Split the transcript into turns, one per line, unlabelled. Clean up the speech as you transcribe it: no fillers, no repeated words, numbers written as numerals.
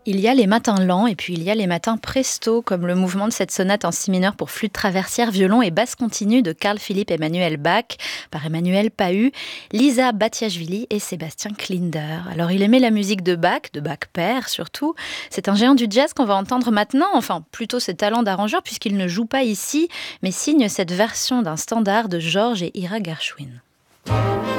Il y a les matins lents et puis il y a les matins presto, comme le mouvement de cette sonate en si mineur pour flûte traversière, violon et basse continue de Carl Philipp Emanuel Bach, par Emmanuel Pahu, Lisa Batiashvili et Sébastien Klinder. Alors il aimait la musique de Bach père surtout. C'est un géant du jazz qu'on va entendre maintenant, enfin plutôt ses talents d'arrangeur puisqu'il ne joue pas ici, mais signe cette version d'un standard de George et Ira Gershwin.